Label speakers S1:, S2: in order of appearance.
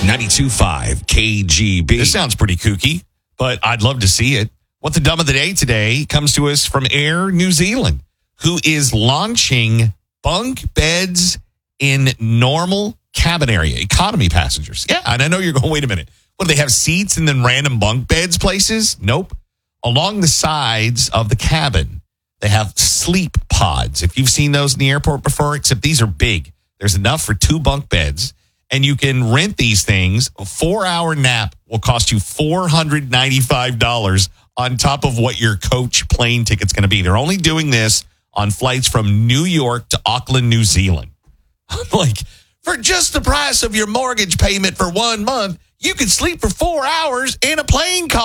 S1: 92.5 KGB. This sounds pretty kooky, but I'd love to see it. What the dumb of the day today comes to us from Air New Zealand, who is launching bunk beds in normal cabin area, economy passengers. Yeah, and I know you're going, wait a minute. What, do they have seats and then random bunk beds places? Nope. Along the sides of the cabin, they have sleep pods. If you've seen those in the airport before, except these are big. There's enough for 2 bunk beds. And you can rent these things. A 4-hour nap will cost you $495 on top of what your coach plane ticket's going to be. They're only doing this on flights from New York to Auckland, New Zealand. Like, for just the price of your mortgage payment for 1 month, you can sleep for 4 hours in a plane car.